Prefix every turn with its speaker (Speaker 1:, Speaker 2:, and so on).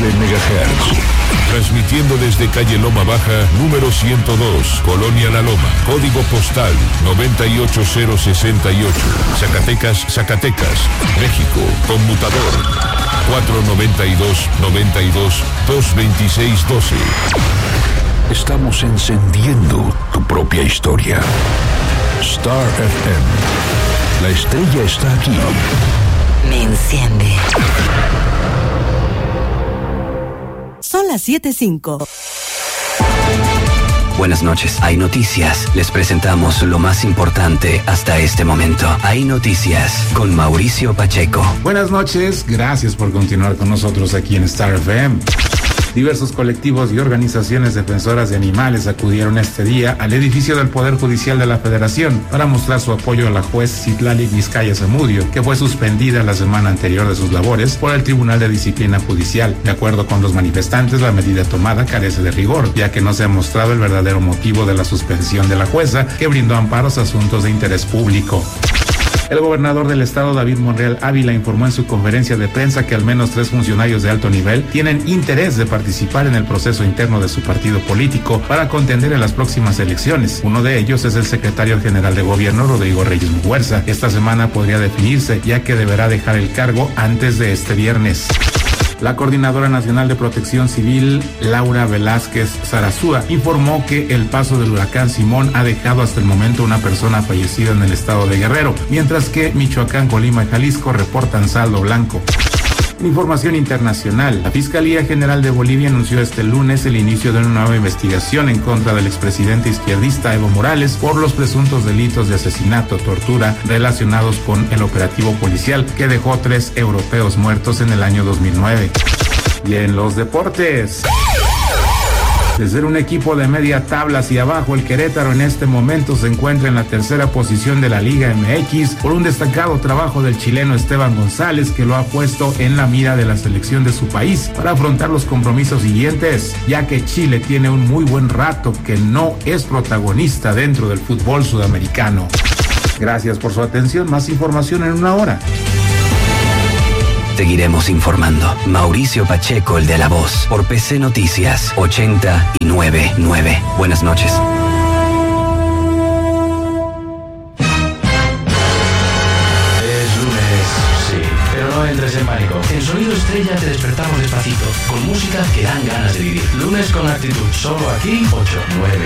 Speaker 1: MHz. Transmitiendo desde calle Loma Baja, número 102, Colonia La Loma, código postal 98068, Zacatecas, Zacatecas, México, conmutador 492-92-226-12. Estamos encendiendo tu propia historia. Star FM. La estrella está aquí.
Speaker 2: Me enciende.
Speaker 3: Son las 7:05.
Speaker 2: Buenas noches. Hay noticias. Les presentamos lo más importante hasta este momento. Hay noticias con Mauricio Pacheco.
Speaker 4: Buenas noches. Gracias por continuar con nosotros aquí en Star FM. Diversos colectivos y organizaciones defensoras de animales acudieron este día al edificio del Poder Judicial de la Federación para mostrar su apoyo a la juez Citlali Vizcaya Zamudio, que fue suspendida la semana anterior de sus labores por el Tribunal de Disciplina Judicial. De acuerdo con los manifestantes, la medida tomada carece de rigor, ya que no se ha mostrado el verdadero motivo de la suspensión de la jueza, que brindó amparos a asuntos de interés público. El gobernador del estado, David Monreal Ávila, informó en su conferencia de prensa que al menos 3 funcionarios de alto nivel tienen interés de participar en el proceso interno de su partido político para contender en las próximas elecciones. Uno de ellos es el secretario general de gobierno, Rodrigo Reyes Muguerza. Esta semana podría definirse, ya que deberá dejar el cargo antes de este viernes. La Coordinadora Nacional de Protección Civil, Laura Velázquez Zarazúa, informó que el paso del huracán Simón ha dejado hasta el momento una persona fallecida en el estado de Guerrero, mientras que Michoacán, Colima y Jalisco reportan saldo blanco. En información internacional, la Fiscalía General de Bolivia anunció este lunes el inicio de una nueva investigación en contra del expresidente izquierdista Evo Morales por los presuntos delitos de asesinato, tortura relacionados con el operativo policial que dejó 3 europeos muertos en el año 2009. Y en los deportes, de ser un equipo de media tabla hacia abajo, el Querétaro en este momento se encuentra en la tercera posición de la Liga MX por un destacado trabajo del chileno Esteban González, que lo ha puesto en la mira de la selección de su país para afrontar los compromisos siguientes, ya que Chile tiene un muy buen rato que no es protagonista dentro del fútbol sudamericano. Gracias por su atención. Más información en una hora.
Speaker 2: Seguiremos informando. Mauricio Pacheco, el de la voz, por PC Noticias 89.9. Buenas noches.
Speaker 5: Es lunes, sí, pero no entres en pánico. En Sonido Estrella te despertamos despacito, con música que dan ganas de vivir. Lunes con actitud, solo aquí, 8, 9.